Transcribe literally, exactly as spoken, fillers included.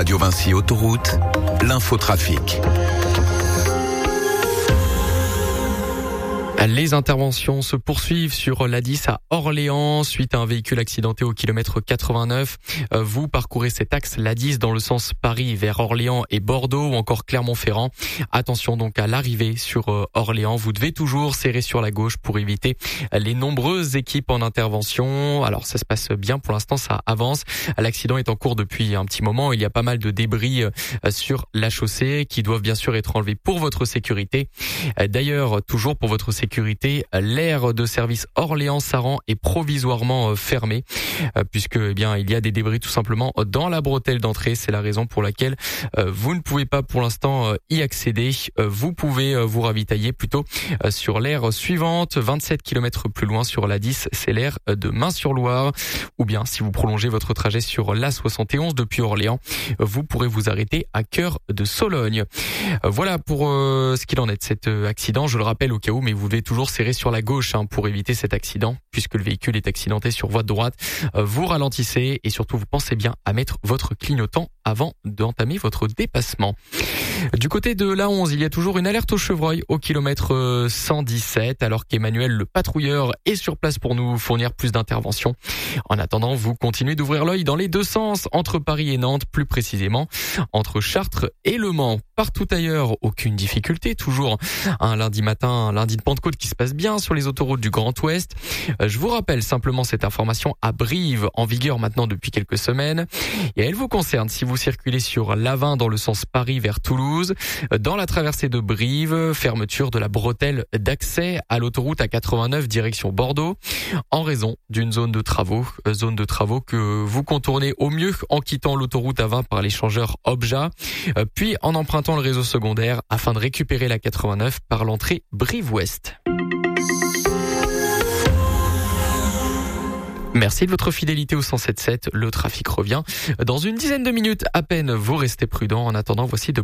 Radio Vinci Autoroute, l'infotrafic. Les interventions se poursuivent sur l'A dix à Orléans suite à un véhicule accidenté au kilomètre quatre-vingt-neuf. Vous parcourez cet axe l'A dix dans le sens Paris vers Orléans et Bordeaux ou encore Clermont-Ferrand. Attention donc à l'arrivée sur Orléans. Vous devez toujours serrer sur la gauche pour éviter les nombreuses équipes en intervention. Alors ça se passe bien pour l'instant, ça avance. L'accident est en cours depuis un petit moment. Il y a pas mal de débris sur la chaussée qui doivent bien sûr être enlevés pour votre sécurité. D'ailleurs, toujours pour votre sécurité, l'aire de service Orléans-Saran est provisoirement fermée puisque eh bien il y a des débris tout simplement dans la bretelle d'entrée. C'est la raison pour laquelle vous ne pouvez pas pour l'instant y accéder. Vous pouvez vous ravitailler plutôt sur l'aire suivante, vingt-sept kilomètres plus loin sur l'A dix, c'est l'aire de Main-sur-Loire. Ou bien si vous prolongez votre trajet sur l'A soixante et onze depuis Orléans, vous pourrez vous arrêter à Cœur de Sologne. Voilà pour euh, ce qu'il en est de cet euh, accident. Je le rappelle au cas où, mais vous devez toujours serrer sur la gauche hein, pour éviter cet accident, puisque le véhicule est accidenté sur voie de droite. Euh, vous ralentissez et surtout vous pensez bien à mettre votre clignotant avant d'entamer votre dépassement. Du côté de l'A onze, il y a toujours une alerte au chevreuil au kilomètre cent dix-sept, alors qu'Emmanuel le patrouilleur est sur place pour nous fournir plus d'interventions. En attendant, vous continuez d'ouvrir l'œil dans les deux sens, entre Paris et Nantes, plus précisément entre Chartres et Le Mans. Partout ailleurs, aucune difficulté, toujours un lundi matin, un lundi de Pentecôte qui se passe bien sur les autoroutes du Grand Ouest. Je vous rappelle simplement cette information à Brive, en vigueur maintenant depuis quelques semaines, et elle vous concerne si vous circulez sur l'A vingt dans le sens Paris vers Toulouse. Dans la traversée de Brive, fermeture de la bretelle d'accès à l'autoroute A quatre-vingt-neuf direction Bordeaux, en raison d'une zone de travaux, zone de travaux que vous contournez au mieux en quittant l'autoroute A vingt par l'échangeur Obja, puis en empruntant le réseau secondaire afin de récupérer la quatre-vingt-neuf par l'entrée Brive-Ouest. Merci de votre fidélité au cent sept virgule sept. Le trafic revient dans une dizaine de minutes à peine. Vous restez prudents. En attendant, voici de